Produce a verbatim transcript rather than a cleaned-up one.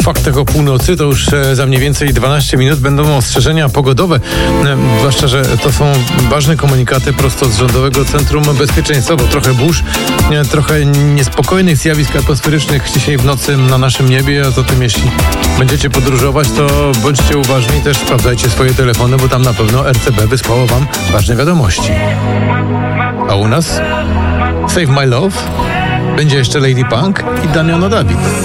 faktach o północy to już e, za mniej więcej dwanaście minut będą ostrzeżenia pogodowe. E, zwłaszcza, że to są ważne komunikaty prosto z Rządowego Centrum Bezpieczeństwa, bo trochę burz, e, trochę niespokojnych zjawisk atmosferycznych dzisiaj w nocy na naszym niebie, a zatem jeśli będziecie podróżować, to bądźcie uważni, też sprawdzajcie swoje telefony, bo tam na pewno R C B wysłało wam ważne wiadomości. A u nas Save My Love, będzie jeszcze Lady Punk i Damiano David.